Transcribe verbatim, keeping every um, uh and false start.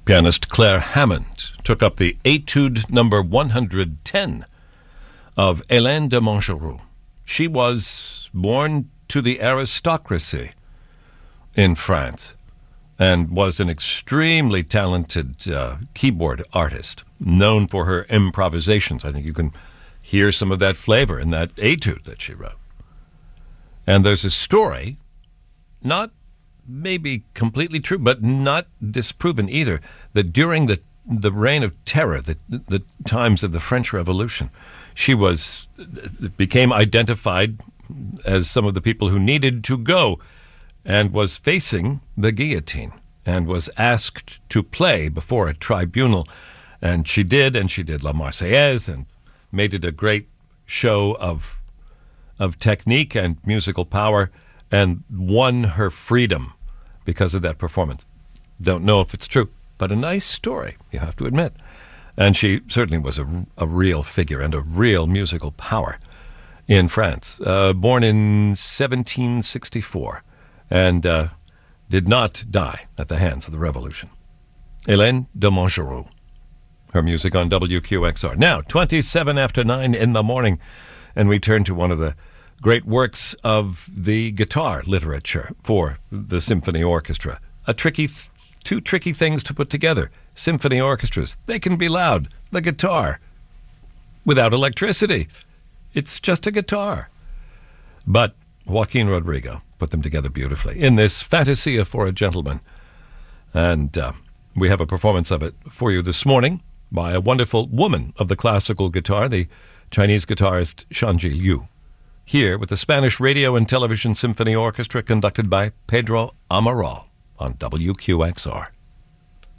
Pianist Claire Hammond took up the Etude number one hundred ten of Hélène de Montgeroux. She was born to the aristocracy in France and was an extremely talented uh, keyboard artist, known for her improvisations. I think you can hear some of that flavor in that etude that she wrote. And there's a story, not maybe completely true, but not disproven either, that during the the reign of terror, the, the times of the French Revolution, she was became identified as some of the people who needed to go and was facing the guillotine and was asked to play before a tribunal. And she did, and she did La Marseillaise and made it a great show of of technique and musical power and won her freedom because of that performance. Don't know if it's true, but a nice story, you have to admit. And she certainly was a, a real figure and a real musical power in France. Uh, born in seventeen sixty-four and uh, did not die at the hands of the revolution. Hélène de Montgeroux. Her music on W Q X R. Now, twenty-seven after nine in the morning, and we turn to one of the great works of the guitar literature for the symphony orchestra. A tricky, th- two tricky things to put together. Symphony orchestras, they can be loud. The guitar, without electricity, it's just a guitar. But Joaquin Rodrigo put them together beautifully in this Fantasia for a Gentleman. And uh, we have a performance of it for you this morning by a wonderful woman of the classical guitar, the Chinese guitarist Shanji Liu, here with the Spanish Radio and Television Symphony Orchestra conducted by Pedro Amaral on W Q X R.